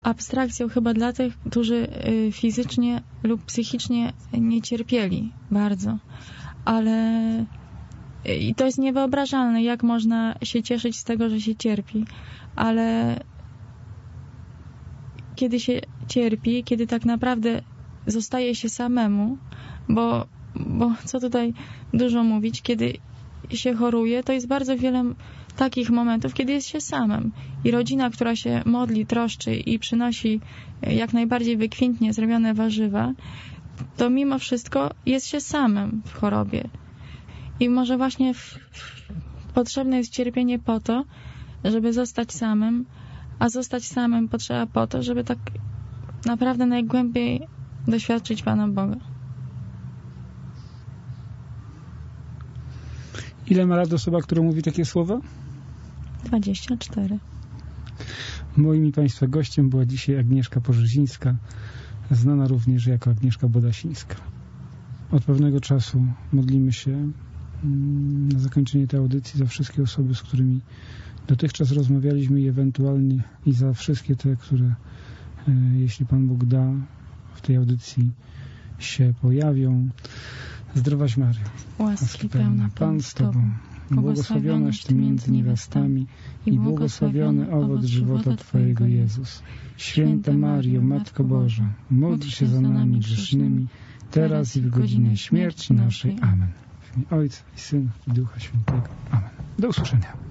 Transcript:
abstrakcją chyba dla tych, którzy fizycznie lub psychicznie nie cierpieli bardzo. Ale i to jest niewyobrażalne, jak można się cieszyć z tego, że się cierpi. Ale kiedy się cierpi, kiedy tak naprawdę zostaje się samemu, bo co tutaj dużo mówić, kiedy się choruje, to jest bardzo wiele takich momentów, kiedy jest się samym. I rodzina, która się modli, troszczy i przynosi jak najbardziej wykwintnie zrobione warzywa, to mimo wszystko jest się samym w chorobie. I może właśnie potrzebne jest cierpienie po to, żeby zostać samym, a zostać samym potrzeba po to, żeby tak naprawdę najgłębiej doświadczyć Pana Boga. Ile ma lat osoba, która mówi takie słowa? 24. Moim i Państwa gościem była dzisiaj Agnieszka Porzyzińska, znana również jako Agnieszka Bodasińska. Od pewnego czasu modlimy się na zakończenie tej audycji za wszystkie osoby, z którymi dotychczas rozmawialiśmy i ewentualnie i za wszystkie te, które jeśli Pan Bóg da, w tej audycji się pojawią. Zdrowaś Maryjo, łaski pełna Pan z Tobą, błogosławionaś Ty między niewiastami i błogosławiony owoc żywota Twojego Jezus. Święta Maryjo, Matko Boża, módl się za nami grzesznymi, teraz i w godzinę śmierci naszej. Amen. W imię Ojca i Syna i Ducha Świętego. Amen. Do usłyszenia.